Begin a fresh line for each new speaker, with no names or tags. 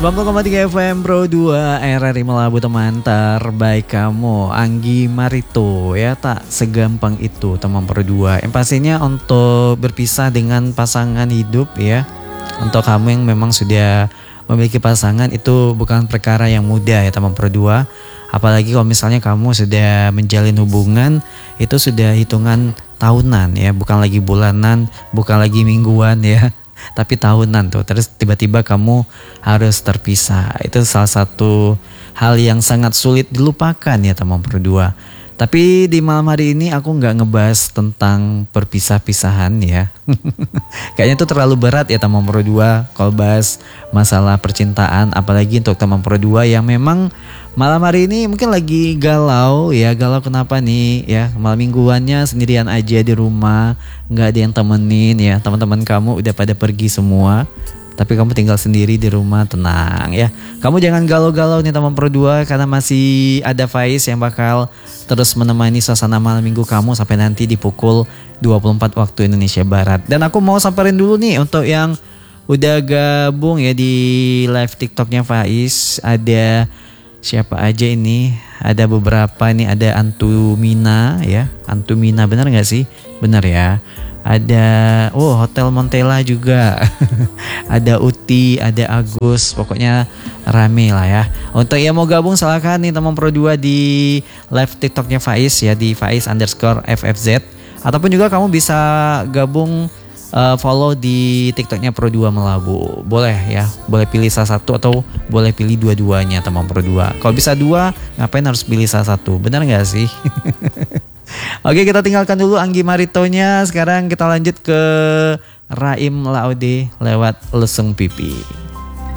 90,3 FM Pro 2 RRI Melabu, teman terbaik kamu. Anggi Marito ya, tak segampang itu teman Pro 2. Yang pastinya untuk berpisah dengan pasangan hidup ya, untuk kamu yang memang sudah memiliki pasangan, itu bukan perkara yang mudah ya teman Pro 2. Apalagi kalau misalnya kamu sudah menjalin hubungan, itu sudah hitungan tahunan ya, bukan lagi bulanan, bukan lagi mingguan ya, tapi tahunan tuh. Terus tiba-tiba kamu harus terpisah. Itu salah satu hal yang sangat sulit dilupakan ya teman Pro 2. Tapi di malam hari ini aku nggak ngebahas tentang perpisah-pisahan ya. Kayaknya itu terlalu berat ya teman Pro 2 kalau bahas masalah percintaan. Apalagi untuk teman Pro 2 yang memang malam hari ini mungkin lagi galau ya. Galau kenapa nih ya, malam mingguannya sendirian aja di rumah, nggak ada yang temenin ya. Teman-teman kamu udah pada pergi semua, tapi kamu tinggal sendiri di rumah. Tenang ya, kamu jangan galau-galau nih teman Pro 2, karena masih ada Faiz yang bakal terus menemani suasana malam minggu kamu sampai nanti di pukul 24 waktu Indonesia Barat. Dan aku mau samperin dulu nih untuk yang udah gabung ya di live TikToknya Faiz. Ada siapa aja ini? Ada beberapa nih, ada Antumina ya. Antumina, benar gak sih? Benar ya. Ada Hotel Montella juga. Ada Uti, ada Agus, pokoknya rame lah ya. Untuk yang mau gabung silahkan nih teman Pro 2 di live TikToknya Faiz ya, di Faiz_FFZ. Ataupun juga kamu bisa gabung follow di TikToknya Pro 2 Melabu. Boleh ya, boleh pilih salah satu atau boleh pilih dua-duanya teman Pro 2. Kalau bisa dua, ngapain harus pilih salah satu? Benar gak sih? Oke, kita tinggalkan dulu Anggi Maritonya. Sekarang kita lanjut ke Raim Laude lewat Lesung Pipi.